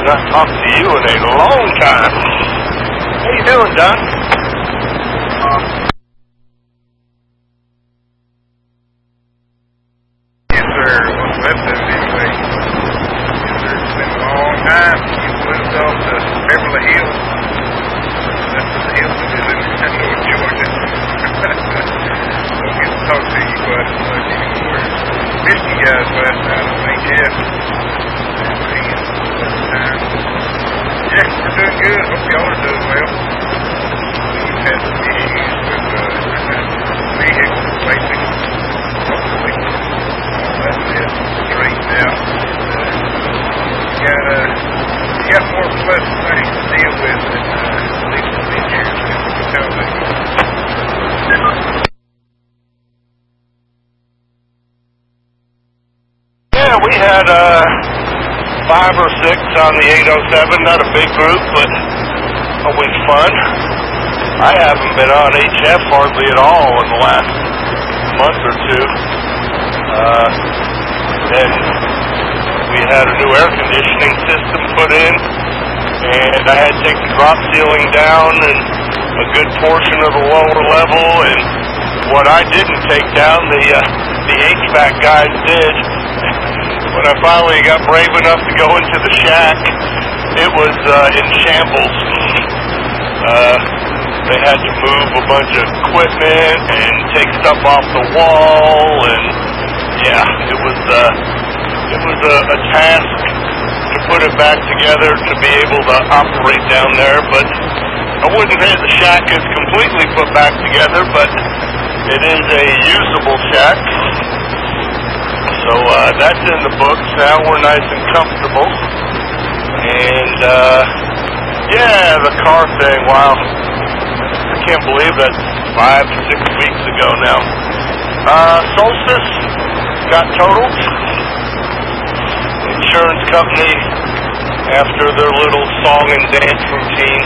Not talked to you in a long time. How you doing, Don? Yes, sir. What's left of it anyway? Yes, sir. It's been a long time. You moved off to Beverly Hills. That's the hills that is in North Georgia. Don't get to talk to you quite as much anymore. Missed you guys last night on HF. Yeah, we're doing good. Hope y'all are doing well. We've had some issues with vehicles lately. Hopefully, all that is straightened out. You got more pleasant things to deal with than legal insurance companies tell me. Yeah, we had 5 or 6 on the 807. Not a big group, but always fun. I haven't been on HF hardly at all in the last month or two. Then we had a new air conditioning system put in, and I had to take the drop ceiling down and a good portion of the lower level, and what I didn't take down, the HVAC guys did. When I finally got brave enough to go into the shack, it was in shambles. They had to move a bunch of equipment and take stuff off the wall, and yeah, it was a task to put it back together to be able to operate down there. But I wouldn't say the shack is completely put back together, but it is a usable shack. So that's in the books. Now we're nice and comfortable. And yeah, the car thing, wow. I can't believe that's 5 to 6 weeks ago now. Solstice got totaled. Insurance company, after their little song and dance routine,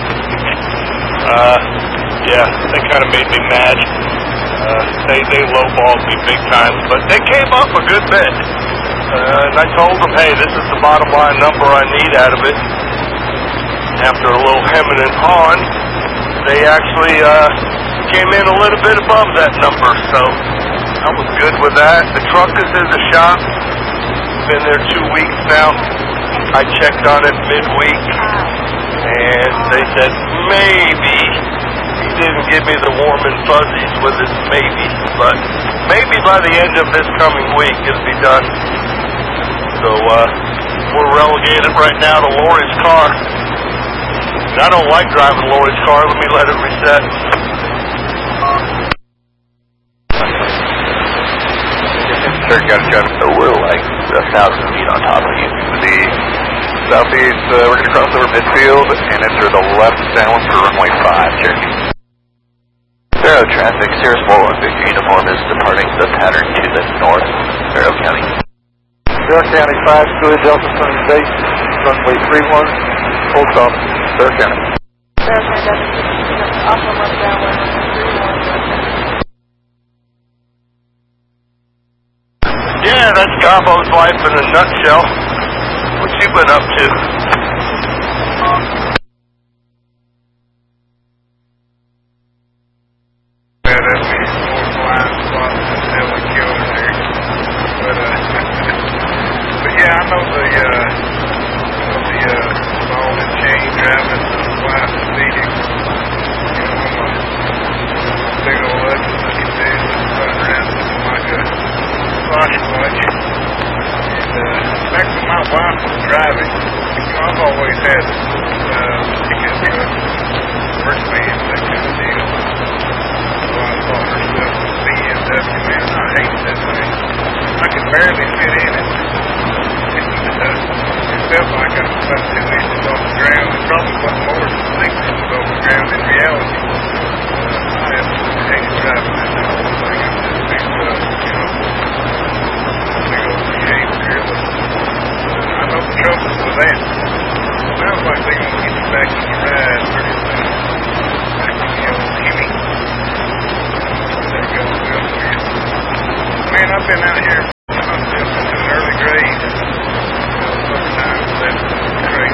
yeah, they kind of made me mad. They lowballed me big time, but they came up a good bit. And I told them, hey, this is the bottom line number I need out of it. After a little hemming and hawing, they actually came in a little bit above that number, so I was good with that. The truck is in the shop. Been there 2 weeks now. I checked on it midweek, and they said maybe. He didn't give me the warm and fuzzies with his maybe, but maybe by the end of this coming week it'll be done. So we're relegated right now to Lori's car. And I don't like driving Lori's car. Let me let it reset. Sir, so we're like 1,000 feet on top of you. The southeast, we're going to cross over midfield and enter the left down for runway 5, Cherokee. Sparrow traffic, Cirrus 415 Victor uniform is departing the pattern to the north, Sparrow County. Sparrow County 5, good Delta Sun Base, runway 31, full stop, Sparrow County. Sparrow County, also left downwind, 31. Yeah, that's Gabo's life in a nutshell. What you been up to? Yeah, that's the more blind spot until we kill her there. But yeah, I know the ball and chain driving the wife and meeting. You know, I'm a big old ugly looking dude that's running around looking like a Sasquatch. And in fact, when my wife was driving, you know, I've always had pickup trucks, work vans, that kind of deal. So I thought herself was BMW, man, I hate that thing. I could barely fit in it. It felt like I was about 2 inches off the ground. It probably wasn't more than 6 inches off the ground in reality. I absolutely hated driving that whole thing. I'm just big tough, you know. Big old V8 trailer. I know the trouble with that. Sounds like they're going to get you back in your ride pretty soon. Back in the old Hemi. There you go, well for you. Man, I've been out here myself into an early grade. Sometimes that's great.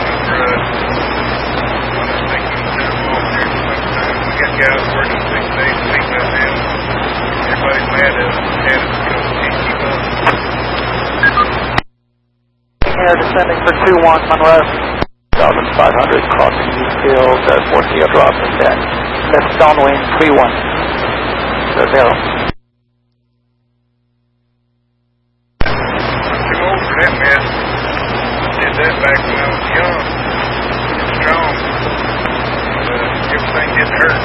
Air descending for 2-1, Monroe. 1,500 crossing Eastfield, 40 drop and then left downwind 3-1. 0. Too old for that mess. Did that back when I was young and strong. Everything didn't hurt.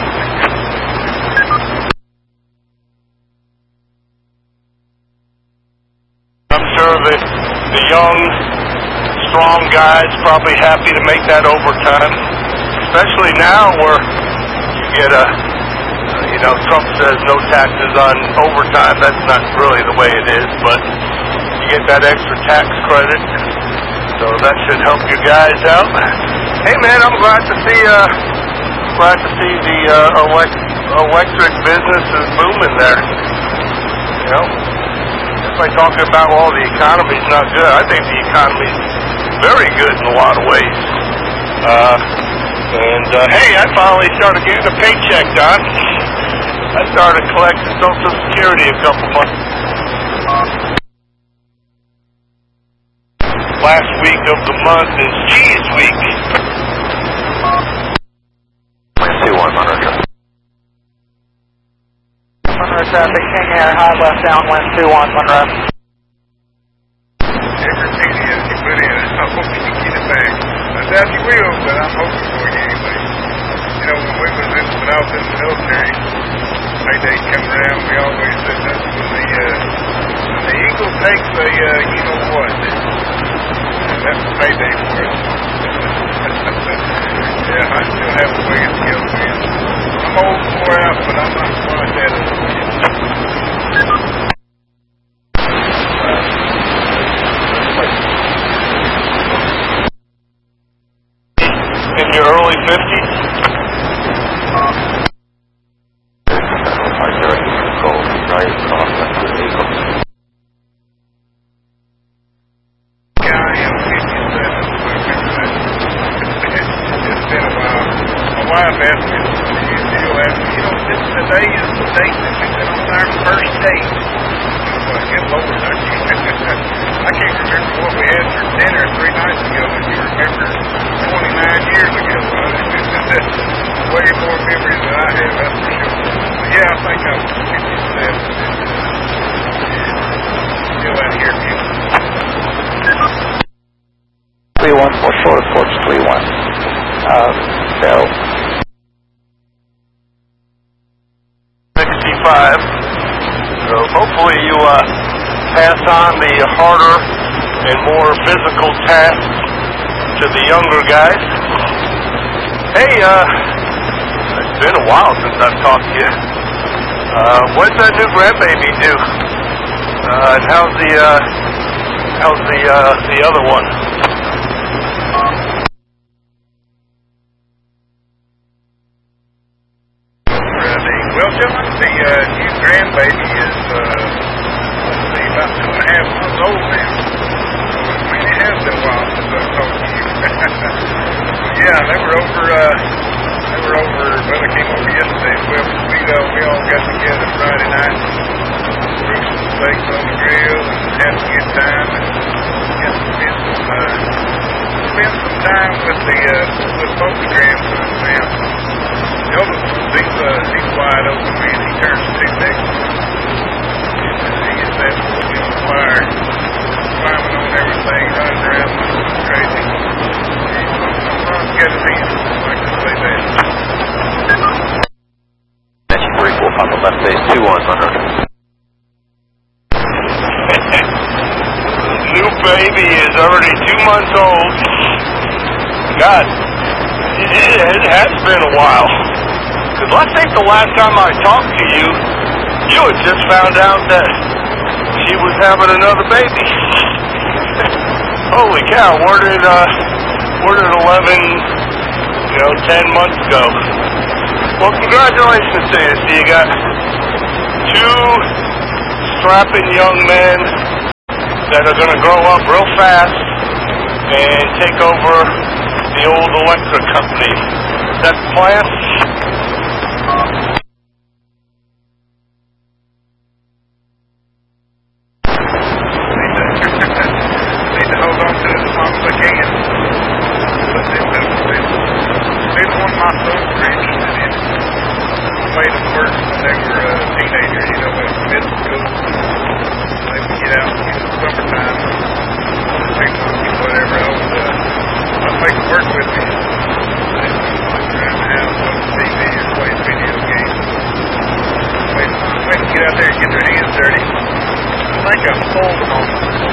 I'm sure the young, strong guys probably happy to make that overtime, especially now where you get Trump says no taxes on overtime. That's not really the way it is, but you get that extra tax credit, so that should help you guys out. Hey man, I'm glad to see the electric business is booming there. You know, everybody talking about the economy's not good. I think the economy's very good in a lot of ways. Hey, I finally started getting a paycheck, Don. I started collecting Social Security a couple months. Last week of the month is Cheese Week. 2-1, Monroe. Monroe traffic, King Air, high left downwind 2-1, Monroe. Every penny that you put in, I hope you can get it back. I doubt you will, but I'm hoping for you anyway. You know, when I was in the military, payday come around, we always said that's when the eagle takes a, you know what, that's the payday for us. Yeah, I still have a way to go, man. I'm old and wore out, but I'm not like that other way. In your early 50s? For short approach 3-1. Bell. 65. So hopefully you pass on the harder and more physical tasks to the younger guys. Hey, it's been a while since I've talked to you. What's that new grandbaby do? And how's the other one? Well, gentlemen, the new grandbaby is, about 2.5 months old now. I mean, it has been a while since I've talked to you. Yeah, they were over, well, they came over yesterday as well. We all got together Friday night, threw some steaks on the grill, and had a good time, and got to spend some time with both the grandsons now. The oldest one, he's wide open, man. He turns 2 next month. He gets that boy on fire, climbing on everything, running around like crazy. Mom's got a reason, I can say that. Mention brief, we'll pop on left base 2-1, Monroe. New baby is already 2 months old. God, it has been a while. Because I think the last time I talked to you, you had just found out that she was having another baby. Holy cow, where did 11, 10 months ago? Well, congratulations to you. So you got 2 strapping young men that are going to grow up real fast and take over the old electric company. Is that the plan? Need to hold on to it. made them work when they were teenagers, you know, like middle school. They would get out in the summertime, take monkeys, whatever. I'd make them work with me. They'd be around the house, watch TV, or play video games. Wait to get out there and get their hands dirty. I think I'm sold on them.